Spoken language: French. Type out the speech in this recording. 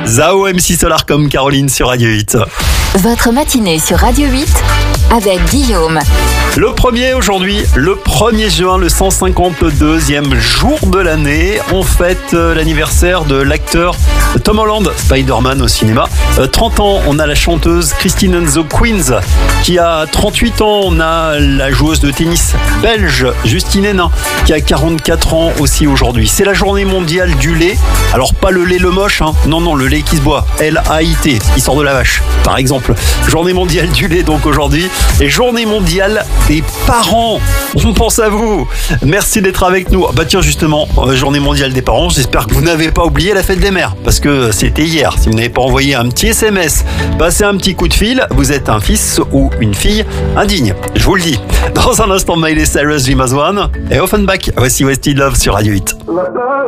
Zao, MC Solar comme Caroline sur Radio 8. Votre matinée sur Radio 8 avec Guillaume. Le 1er aujourd'hui, le 1er juin, le 152e jour de l'année, on fête l'anniversaire de l'acteur Tom Holland, Spider-Man au cinéma. 30 ans, on a la chanteuse Christine and the Queens qui a 38 ans. On a la joueuse de tennis belge Justine Henin qui a 44 ans aussi aujourd'hui. C'est la journée mondiale du lait. Alors pas le lait le moche, hein. Non, le lait qui se boit, L-A-I-T, qui sort de la vache, par exemple. Journée mondiale du lait donc aujourd'hui. Et journée mondiale des parents. On pense à vous. Merci d'être avec nous. Bah tiens justement, journée mondiale des parents. J'espère que vous n'avez pas oublié la fête des mères parce que c'était hier. Si vous n'avez pas envoyé un petit SMS, passez un petit coup de fil. Vous êtes un fils ou une fille indigne. Je vous le dis. Dans un instant, Miley Cyrus, Jim One et Offenbach. Voici Wasted Love sur Radio 8.